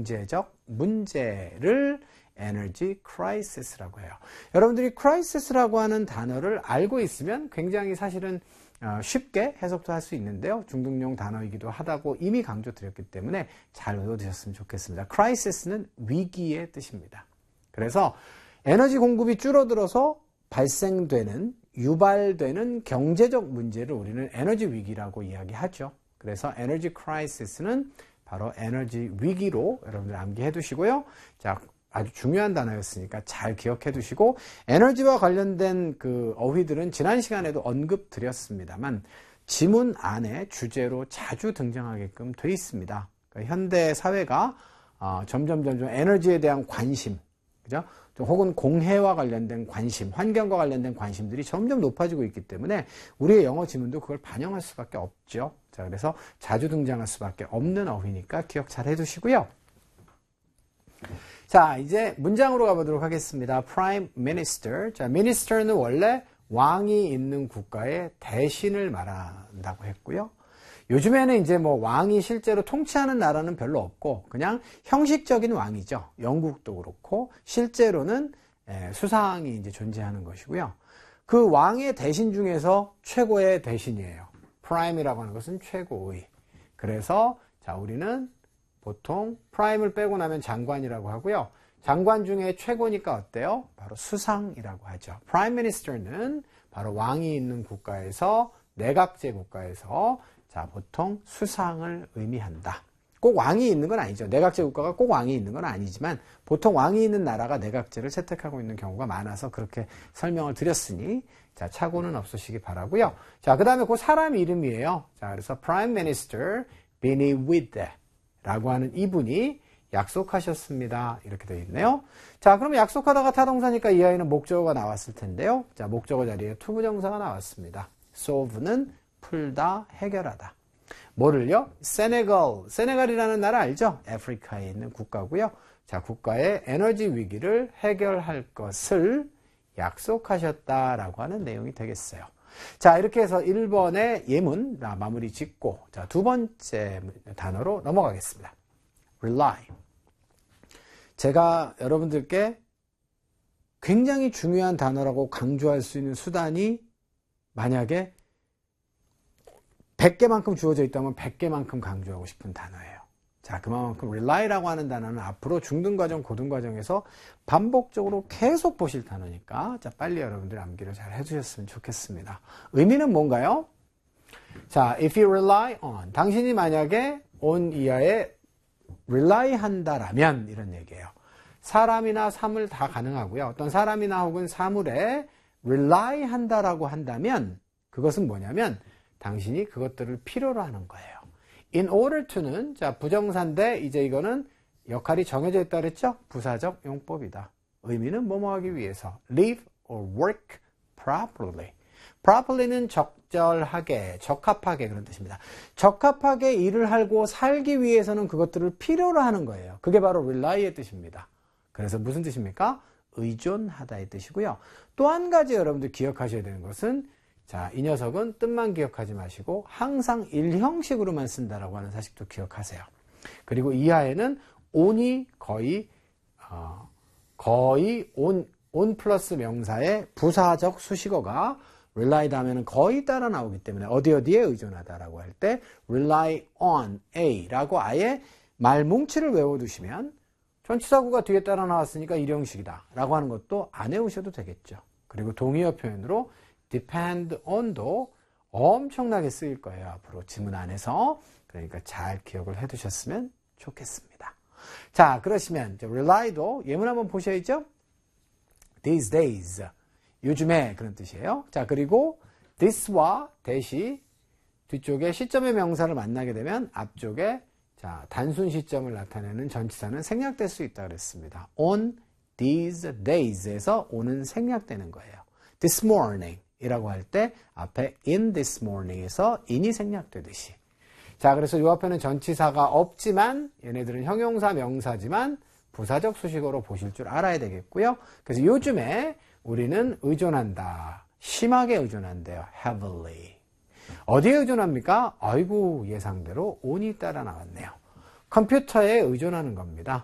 경제적 문제를 에너지 크라이시스라고 해요. 여러분들이 크라이시스라고 하는 단어를 알고 있으면 굉장히 사실은 쉽게 해석도 할 수 있는데요. 중등용 단어이기도 하다고 이미 강조드렸기 때문에 잘 외워두셨으면 좋겠습니다. 크라이시스는 위기의 뜻입니다. 그래서 에너지 공급이 줄어들어서 발생되는, 유발되는 경제적 문제를 우리는 에너지 위기라고 이야기하죠. 그래서 에너지 크라이시스는 바로 에너지 위기로 여러분들 암기해 두시고요. 자, 아주 중요한 단어였으니까 잘 기억해 두시고, 에너지와 관련된 그 어휘들은 지난 시간에도 언급드렸습니다만 지문 안에 주제로 자주 등장하게끔 돼 있습니다. 그러니까 현대 사회가 점점 에너지에 대한 관심, 그죠? 혹은 공해와 관련된 관심, 환경과 관련된 관심들이 점점 높아지고 있기 때문에 우리의 영어 지문도 그걸 반영할 수밖에 없죠. 자, 그래서 자주 등장할 수밖에 없는 어휘니까 기억 잘 해두시고요. 자, 이제 문장으로 가보도록 하겠습니다. Prime Minister. 자, Minister는 원래 왕이 있는 국가의 대신을 말한다고 했고요. 요즘에는 이제 뭐 왕이 실제로 통치하는 나라는 별로 없고 그냥 형식적인 왕이죠. 영국도 그렇고 실제로는 수상이 이제 존재하는 것이고요. 그 왕의 대신 중에서 최고의 대신이에요. 프라임이라고 하는 것은 최고의. 그래서 자, 우리는 보통 프라임을 빼고 나면 장관이라고 하고요. 장관 중에 최고니까 어때요? 바로 수상이라고 하죠. 프라임 미니스터는 바로 왕이 있는 국가에서, 내각제 국가에서 자, 보통 수상을 의미한다. 꼭 왕이 있는 건 아니죠. 내각제 국가가 꼭 왕이 있는 건 아니지만 보통 왕이 있는 나라가 내각제를 채택하고 있는 경우가 많아서 그렇게 설명을 드렸으니 자, 착오는 없으시기 바라고요. 자, 그 다음에 그 사람 이름이에요. 자, 그래서 Prime Minister Benny With 라고 하는 이분이 약속하셨습니다. 이렇게 되어 있네요. 자, 그럼 약속하다가 타동사니까 이 아이는 목적어가 나왔을 텐데요. 자, 목적어 자리에 투부정사가 나왔습니다. solve는 풀다, 해결하다. 뭐를요? 세네갈이라는 나라 알죠? 아프리카에 있는 국가고요. 자, 국가의 에너지 위기를 해결할 것을 약속하셨다라고 하는 내용이 되겠어요. 자, 이렇게 해서 1번의 예문 마무리 짓고 자, 두 번째 단어로 넘어가겠습니다. rely. 제가 여러분들께 굉장히 중요한 단어라고 강조할 수 있는 수단이 만약에 100개만큼 주어져 있다면 100개만큼 강조하고 싶은 단어예요. 자, 그만큼 rely라고 하는 단어는 앞으로 중등과정, 고등과정에서 반복적으로 계속 보실 단어니까 자, 빨리 여러분들 암기를 잘 해주셨으면 좋겠습니다. 의미는 뭔가요? 자, if you rely on, 당신이 만약에 on 이하에 rely 한다라면 이런 얘기예요. 사람이나 사물 다 가능하고요. 어떤 사람이나 혹은 사물에 rely 한다라고 한다면 그것은 뭐냐면 당신이 그것들을 필요로 하는 거예요. in order to는 자, 부정사인데 이제 이거는 역할이 정해져 있다 그랬죠? 부사적 용법이다. 의미는 뭐뭐 하기 위해서 live or work properly. properly는 적절하게, 적합하게 그런 뜻입니다. 적합하게 일을 하고 살기 위해서는 그것들을 필요로 하는 거예요. 그게 바로 rely의 뜻입니다. 그래서 무슨 뜻입니까? 의존하다의 뜻이고요. 또 한 가지 여러분들 기억하셔야 되는 것은 자, 이 녀석은 뜻만 기억하지 마시고 항상 일형식으로만 쓴다라고 하는 사실도 기억하세요. 그리고 이하에는 on이 거의 on 플러스 명사의 부사적 수식어가 rely 다음에는 거의 따라 나오기 때문에 어디에 의존하다라고 할 때 rely on A라고 아예 말뭉치를 외워두시면 전치사구가 뒤에 따라 나왔으니까 일형식이다 라고 하는 것도 안 외우셔도 되겠죠. 그리고 동의어 표현으로 depend on도 엄청나게 쓰일 거예요. 앞으로 지문 안에서. 그러니까 잘 기억을 해두셨으면 좋겠습니다. 자, 그러시면 rely도 예문 한번 보셔야죠. these days, 요즘에 그런 뜻이에요. 자, 그리고 this와 that이 뒤쪽에 시점의 명사를 만나게 되면 앞쪽에 자, 단순 시점을 나타내는 전치사는 생략될 수 있다 그랬습니다. on these days에서 on은 생략되는 거예요. this morning 이라고 할 때 앞에 in this morning에서 in이 생략되듯이. 자, 그래서 이 앞에는 전치사가 없지만 얘네들은 형용사 명사지만 부사적 수식어로 보실 줄 알아야 되겠고요. 그래서 요즘에 우리는 의존한다. 심하게 의존한대요. heavily. 어디에 의존합니까? 아이고, 예상대로 on이 따라 나왔네요. 컴퓨터에 의존하는 겁니다.